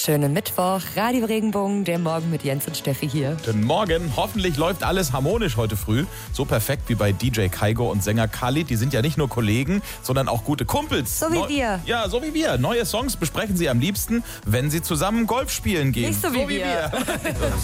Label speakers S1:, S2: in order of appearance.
S1: Schönen Mittwoch, Radio Regenbogen, der Morgen mit Jens und Steffi hier.
S2: Guten Morgen. Hoffentlich läuft alles harmonisch heute früh. So perfekt wie bei DJ Kaigo und Sänger Khalid. Die sind ja nicht nur Kollegen, sondern auch gute Kumpels.
S1: So wie wir.
S2: Ja, so wie wir. Neue Songs besprechen sie am liebsten, wenn sie zusammen Golf spielen gehen.
S1: Nicht so wie wir.